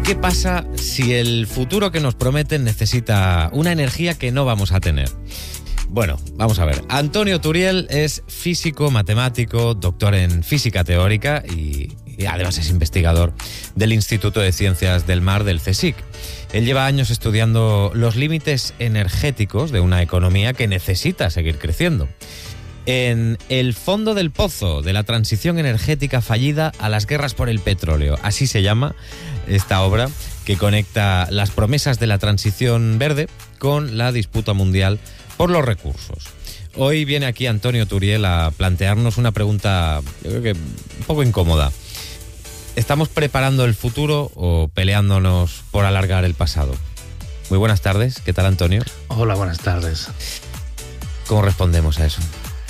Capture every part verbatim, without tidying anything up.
¿Qué pasa si el futuro que nos prometen necesita una energía que no vamos a tener? Bueno, vamos a ver. Antonio Turiel es físico, matemático, doctor en física teórica y, y además es investigador del Instituto de Ciencias del Mar del CSIC. Él lleva años estudiando los límites energéticos de una economía que necesita seguir creciendo. En El fondo del pozo de la transición energética fallida a las guerras por el petróleo, así se llama esta obra que conecta las promesas de la transición verde con la disputa mundial por los recursos. Hoy viene aquí Antonio Turiel a plantearnos una pregunta, yo creo que un poco incómoda. ¿Estamos preparando el futuro o peleándonos por alargar el pasado? Muy buenas tardes, ¿qué tal, Antonio? Hola, buenas tardes. ¿Cómo respondemos a eso?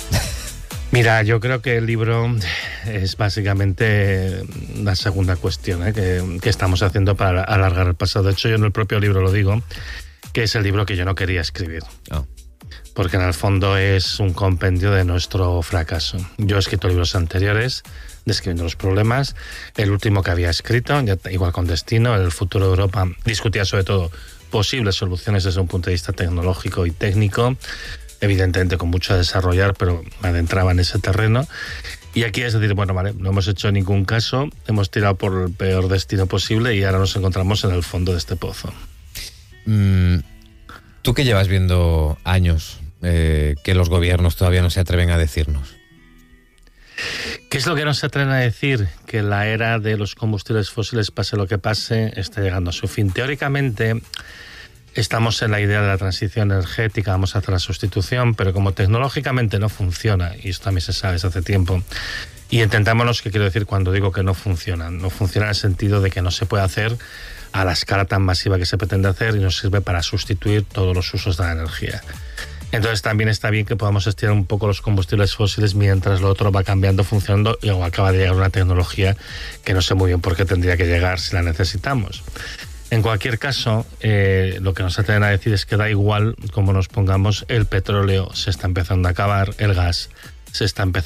Mira, yo creo que el libro es básicamente la segunda cuestión ¿eh? que, que estamos haciendo para alargar el pasado. De hecho, yo en el propio libro lo digo, que es el libro que yo no quería escribir. Oh. Porque en el fondo es un compendio de nuestro fracaso. Yo he escrito libros anteriores describiendo los problemas. El último que había escrito, igual con Destino, El futuro de Europa, discutía sobre todo posibles soluciones desde un punto de vista tecnológico y técnico, evidentemente con mucho a desarrollar, pero me adentraba en ese terreno. Y aquí es decir, bueno, vale, no hemos hecho ningún caso, hemos tirado por el peor destino posible y ahora nos encontramos en el fondo de este pozo. Mm, tú que llevas viendo años eh, que los gobiernos todavía no se atreven a decirnos. ¿Qué es lo que nos atreven a decir? Que la era de los combustibles fósiles, pase lo que pase, está llegando a su fin. Teóricamente estamos en la idea de la transición energética, vamos a hacer la sustitución, pero como tecnológicamente no funciona, y esto también se sabe desde hace tiempo, y entendámonos qué quiero decir cuando digo que no funciona. No funciona en el sentido de que no se puede hacer a la escala tan masiva que se pretende hacer y no sirve para sustituir todos los usos de la energía. Entonces también está bien que podamos estirar un poco los combustibles fósiles mientras lo otro va cambiando, funcionando, y luego acaba de llegar una tecnología que no sé muy bien por qué tendría que llegar si la necesitamos. En cualquier caso, eh, lo que nos atreven a decir es que da igual cómo nos pongamos, el petróleo se está empezando a acabar, el gas se está empezando